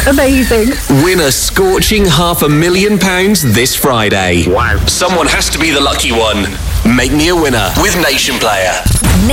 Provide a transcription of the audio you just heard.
Amazing. Win a scorching £500,000 this Friday. Wow. Someone has to be the lucky one. Make me a winner with Nation Player.